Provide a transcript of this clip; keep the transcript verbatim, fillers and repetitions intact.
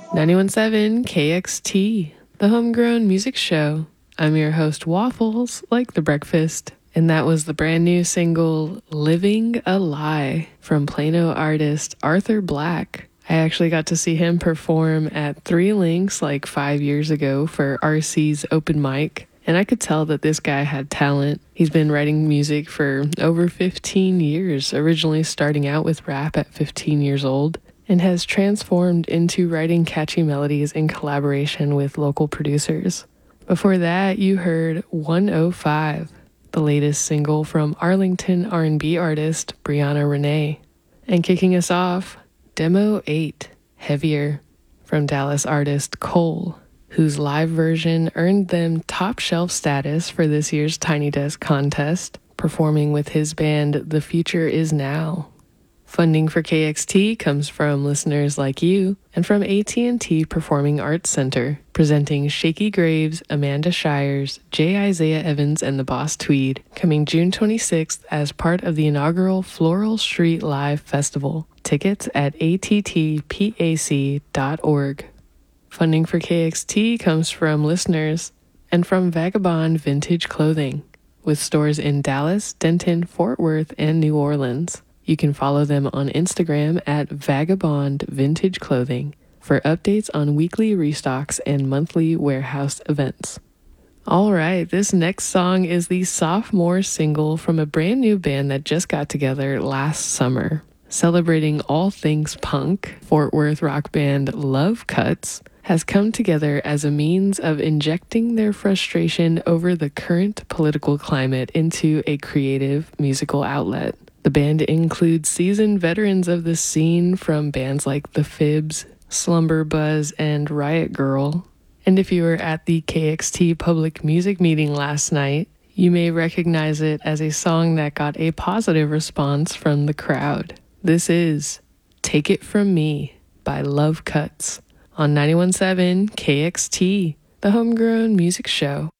ninety-one point seven K X T, the Homegrown Music Show. I'm your host, Waffles, like the breakfast. And that was the brand new single, Living a Lie, from Plano artist Arthur Black. I actually got to see him perform at Three Links like five years ago for R C's open mic. And I could tell that this guy had talent. He's been writing music for over fifteen years, originally starting out with rap at fifteen years old, and has transformed into writing catchy melodies in collaboration with local producers. Before that, you heard one oh five, the latest single from Arlington R and B artist Brianna Renee. And kicking us off, Demo eight, Heavier, from Dallas artist Cole, whose live version earned them top shelf status for this year's Tiny Desk contest, performing with his band The Future Is Now. Funding for K X T comes from listeners like you and from A T and T Performing Arts Center, presenting Shaky Graves, Amanda Shires, J. Isaiah Evans, and the Boss Tweed, coming June twenty-sixth as part of the inaugural Floral Street Live Festival. Tickets at A T T P A C dot org. Funding for K X T comes from listeners and from Vagabond Vintage Clothing, with stores in Dallas, Denton, Fort Worth, and New Orleans. You can follow them on Instagram at Vagabond Vintage Clothing for updates on weekly restocks and monthly warehouse events. All right, this next song is the sophomore single from a brand new band that just got together last summer. Celebrating all things punk, Fort Worth rock band Love Cuts has come together as a means of injecting their frustration over the current political climate into a creative musical outlet. The band includes seasoned veterans of the scene from bands like The Fibs, Slumber Buzz, and Riot Girl. And if you were at the K X T public music meeting last night, you may recognize it as a song that got a positive response from the crowd. This is Take It From Me by Love Cuts on ninety-one point seven K X T, the Homegrown Music Show.